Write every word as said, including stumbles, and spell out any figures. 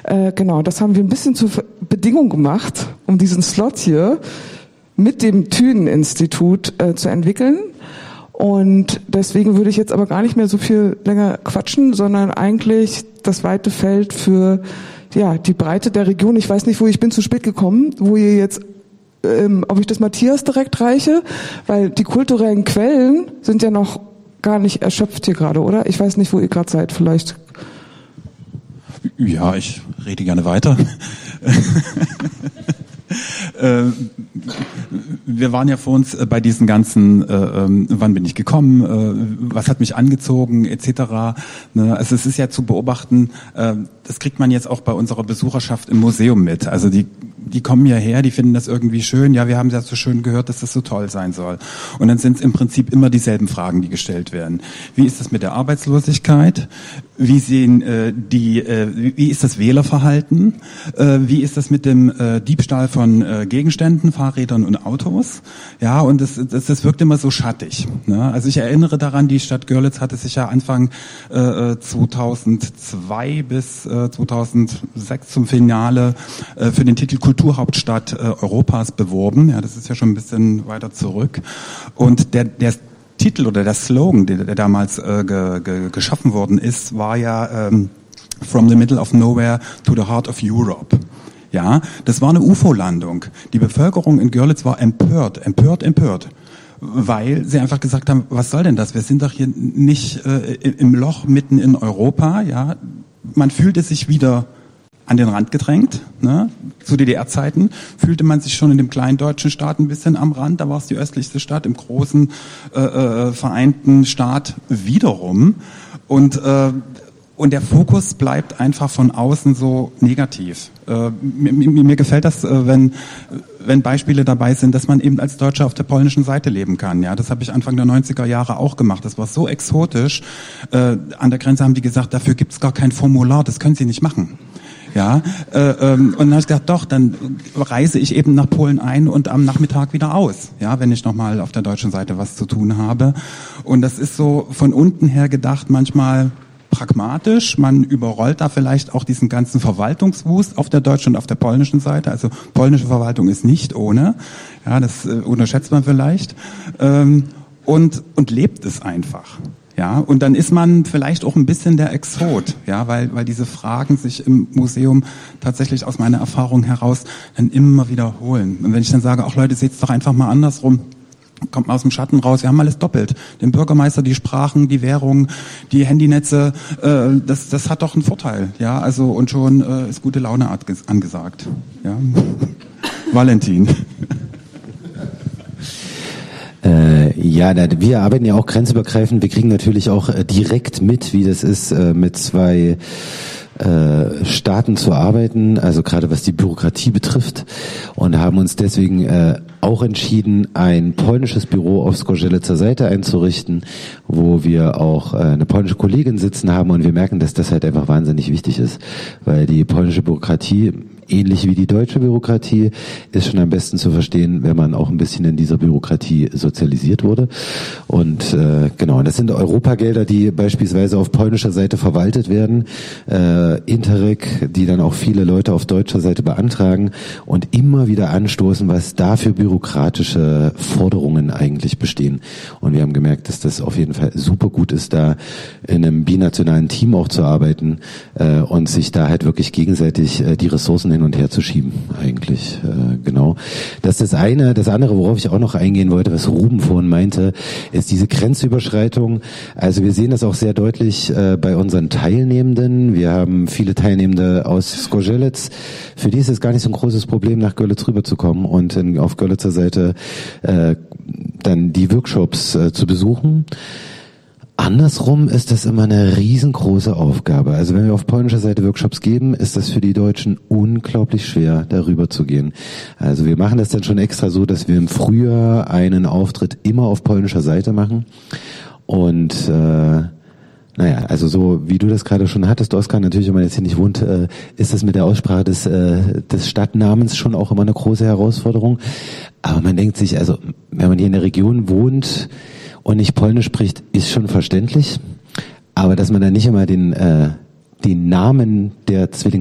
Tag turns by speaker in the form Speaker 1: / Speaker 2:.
Speaker 1: Äh, genau, das haben wir ein bisschen zur Bedingung gemacht, um diesen Slot hier mit dem Thünen-Institut äh, zu entwickeln. Und deswegen würde ich jetzt aber gar nicht mehr so viel länger quatschen, sondern eigentlich das weite Feld für ja die Breite der Region. Ich weiß nicht, wo ich bin zu spät gekommen, wo ihr jetzt, ähm, ob ich das Matthias direkt reiche, weil die kulturellen Quellen sind ja noch gar nicht erschöpft hier gerade, oder? Ich weiß nicht, wo ihr gerade seid, vielleicht.
Speaker 2: Ja, ich rede gerne weiter. äh, wir waren ja vor uns bei diesen ganzen, äh, äh, wann bin ich gekommen, äh, was hat mich angezogen, et cetera. Ne? Also es ist ja zu beobachten, äh, das kriegt man jetzt auch bei unserer Besucherschaft im Museum mit. Also die die kommen ja her, die finden das irgendwie schön. Ja, wir haben ja so schön gehört, dass das so toll sein soll. Und dann sind es im Prinzip immer dieselben Fragen, die gestellt werden. Wie ist das mit der Arbeitslosigkeit? Wie sehen äh, die? Äh, wie ist das Wählerverhalten? Äh, wie ist das mit dem äh, Diebstahl von äh, Gegenständen, Fahrrädern und Autos? Ja, und das, das, das wirkt immer so schattig. Ne? Also ich erinnere daran, die Stadt Görlitz hatte sich ja Anfang äh, zweitausendzwei bis äh, zweitausendsechs zum Finale äh, für den Titel Kulturhauptstadt äh, Europas beworben. Ja, das ist ja schon ein bisschen weiter zurück. Und der, der Titel oder der Slogan, der, der damals äh, ge, ge, geschaffen worden ist, war ja ähm, From the Middle of Nowhere to the Heart of Europe. Ja, das war eine U F O-Landung. Die Bevölkerung in Görlitz war empört, empört, empört. Weil sie einfach gesagt haben, was soll denn das? Wir sind doch hier nicht äh, im Loch mitten in Europa. Ja, man fühlte sich wieder an den Rand gedrängt. Ne? Zu D D R-Zeiten fühlte man sich schon in dem kleinen deutschen Staat ein bisschen am Rand. Da war es die östlichste Stadt im großen äh, äh, vereinten Staat wiederum. Und äh, und der Fokus bleibt einfach von außen so negativ. Äh, mir, mir gefällt das, äh, wenn wenn Beispiele dabei sind, dass man eben als Deutscher auf der polnischen Seite leben kann. Ja, das habe ich Anfang der neunziger Jahre auch gemacht. Das war so exotisch. Äh, an der Grenze haben die gesagt, dafür gibt's gar kein Formular. Das können Sie nicht machen. Ja, äh, ähm, und dann habe ich gedacht, doch, dann reise ich eben nach Polen ein und am Nachmittag wieder aus, ja, wenn ich nochmal auf der deutschen Seite was zu tun habe. Und das ist so von unten her gedacht manchmal pragmatisch. Man überrollt da vielleicht auch diesen ganzen Verwaltungswust auf der deutschen und auf der polnischen Seite. Also polnische Verwaltung ist nicht ohne, ja, das äh, unterschätzt man vielleicht, ähm, und und lebt es einfach. Ja, und dann ist man vielleicht auch ein bisschen der Exot, ja, weil weil diese Fragen sich im Museum tatsächlich aus meiner Erfahrung heraus dann immer wiederholen. Und wenn ich dann sage, ach Leute, seht's doch einfach mal andersrum, kommt man aus dem Schatten raus, wir haben alles doppelt. Den Bürgermeister, die Sprachen, die Währung, die Handynetze, äh, das das hat doch einen Vorteil, ja, also und schon äh, ist gute Laune angesagt, ja. Valentin.
Speaker 3: Äh, ja, da, wir arbeiten ja auch grenzübergreifend. Wir kriegen natürlich auch äh, direkt mit, wie das ist, äh, mit zwei äh, Staaten zu arbeiten, also gerade was die Bürokratie betrifft, und haben uns deswegen äh, auch entschieden, ein polnisches Büro auf Zgorzelcer Seite einzurichten, wo wir auch äh, eine polnische Kollegin sitzen haben, und wir merken, dass das halt einfach wahnsinnig wichtig ist, weil die polnische Bürokratie, ähnlich wie die deutsche Bürokratie, ist schon am besten zu verstehen, wenn man auch ein bisschen in dieser Bürokratie sozialisiert wurde. Und äh, genau, das sind Europagelder, die beispielsweise auf polnischer Seite verwaltet werden, äh, Interreg, die dann auch viele Leute auf deutscher Seite beantragen und immer wieder anstoßen, was da für bürokratische Forderungen eigentlich bestehen. Und wir haben gemerkt, dass das auf jeden Fall super gut ist, da in einem binationalen Team auch zu arbeiten äh, und sich da halt wirklich gegenseitig äh, die Ressourcen hin und her zu schieben, eigentlich, äh, genau. Das ist das eine. Das andere, worauf ich auch noch eingehen wollte, was Ruben vorhin meinte, ist diese Grenzüberschreitung. Also wir sehen das auch sehr deutlich äh, bei unseren Teilnehmenden. Wir haben viele Teilnehmende aus Zgorzelec. Für die ist es gar nicht so ein großes Problem, nach Görlitz rüberzukommen und in, auf Görlitzer Seite äh, dann die Workshops äh, zu besuchen. Andersrum ist das immer eine riesengroße Aufgabe. Also wenn wir auf polnischer Seite Workshops geben, ist das für die Deutschen unglaublich schwer, darüber zu gehen. Also wir machen das dann schon extra so, dass wir im Frühjahr einen Auftritt immer auf polnischer Seite machen. Und äh, naja, also so wie du das gerade schon hattest, Oskar, natürlich, wenn man jetzt hier nicht wohnt, äh, ist das mit der Aussprache des, äh, des Stadtnamens schon auch immer eine große Herausforderung. Aber man denkt sich, also wenn man hier in der Region wohnt und nicht Polnisch spricht, ist schon verständlich. Aber dass man dann nicht immer den, äh, den Namen der Zwillinge